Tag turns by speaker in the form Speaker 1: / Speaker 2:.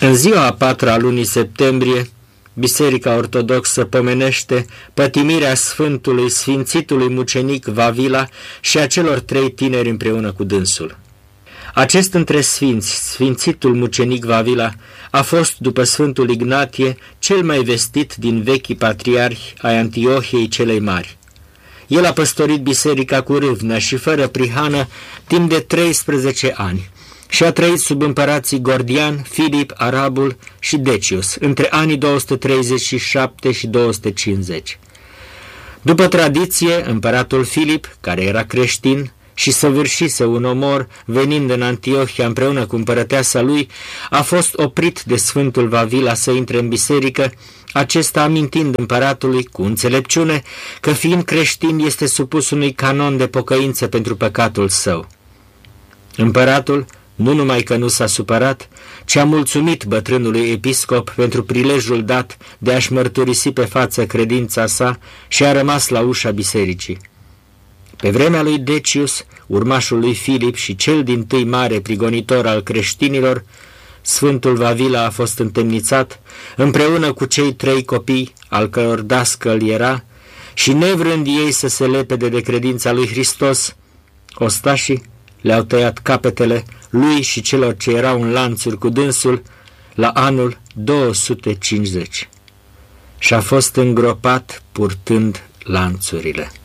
Speaker 1: În ziua a 4-a lunii septembrie, Biserica Ortodoxă pomenește pătimirea Sfântului Sfințitului Mucenic Vavila și a celor 3 tineri împreună cu dânsul. Acest între sfinți, Sfințitul Mucenic Vavila, a fost, după Sfântul Ignatie, cel mai vestit din vechii patriarhi ai Antiohiei celei Mari. El a păstorit biserica cu râvnă și fără prihană timp de 13 ani și a trăit sub împărații Gordian, Filip, Arabul și Decius, între anii 237 și 250. După tradiție, împăratul Filip, care era creștin și săvârșise un omor venind în Antiohia împreună cu împărăteasa lui, a fost oprit de Sfântul Vavila să intre în biserică, acesta amintind împăratului cu înțelepciune că fiind creștin este supus unui canon de pocăință pentru păcatul său. Împăratul nu numai că nu s-a supărat, ci a mulțumit bătrânului episcop pentru prilejul dat de a-și mărturisi pe față credința sa și a rămas la ușa bisericii. Pe vremea lui Decius, urmașul lui Filip și cel dintâi mare prigonitor al creștinilor, Sfântul Vavila a fost întemnițat împreună cu cei 3 copii, al căror dascăl era, și nevrând ei să se lepede de credința lui Hristos, ostașii le-au tăiat capetele lui și celor ce erau în lanțuri cu dânsul la anul 250 și a fost îngropat purtând lanțurile.